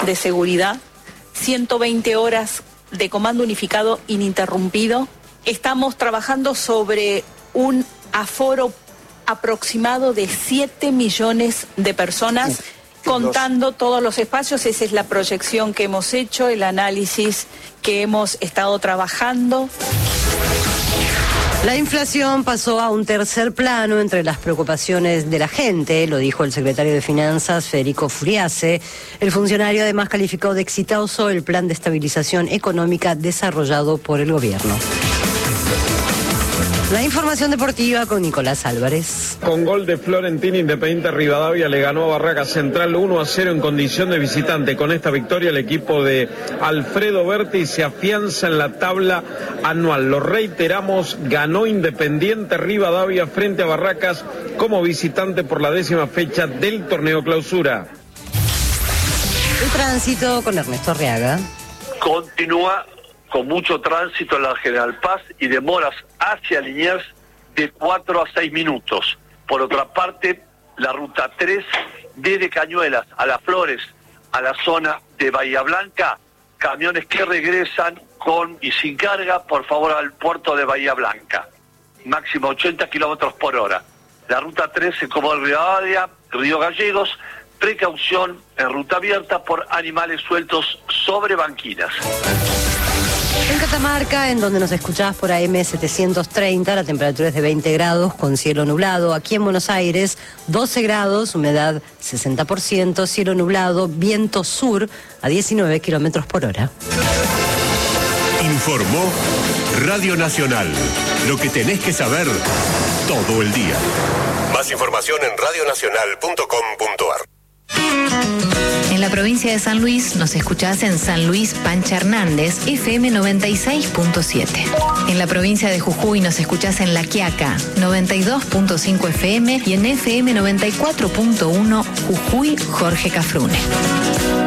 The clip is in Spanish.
de seguridad, 120 horas de comando unificado ininterrumpido. Estamos trabajando sobre un aforo aproximado de 7 millones de personas, contando todos los espacios. Esa es la proyección que hemos hecho, el análisis que hemos estado trabajando. La inflación pasó a un tercer plano entre las preocupaciones de la gente, lo dijo el secretario de Finanzas, Federico Furiase. El funcionario además calificó de exitoso el plan de estabilización económica desarrollado por el gobierno. La información deportiva con Nicolás Álvarez. Con gol de Florentino, Independiente Rivadavia le ganó a Barracas Central 1-0 en condición de visitante. Con esta victoria el equipo de Alfredo Berti se afianza en la tabla anual. Lo reiteramos, ganó Independiente Rivadavia frente a Barracas como visitante por la 10ª fecha del torneo clausura. El tránsito con Ernesto Arriaga. Continúa con mucho tránsito en la General Paz y demoras hacia Liniers de 4 a 6 minutos. Por otra parte, la ruta 3 desde Cañuelas a Las Flores, a la zona de Bahía Blanca, camiones que regresan con y sin carga, por favor, al puerto de Bahía Blanca. Máximo 80 kilómetros por hora. La ruta 3 en Comodoro Rivadavia, Río Gallegos, precaución en ruta abierta por animales sueltos sobre banquinas. En Catamarca, en donde nos escuchás por AM 730, la temperatura es de 20 grados con cielo nublado. Aquí en Buenos Aires, 12 grados, humedad 60%, cielo nublado, viento sur a 19 kilómetros por hora. Informó Radio Nacional. Lo que tenés que saber todo el día. Más información en radionacional.com.ar. En la provincia de San Luis nos escuchás en San Luis Pancha Hernández, FM 96.7. En la provincia de Jujuy nos escuchás en La Quiaca, 92.5 FM y en FM 94.1 Jujuy Jorge Cafrune.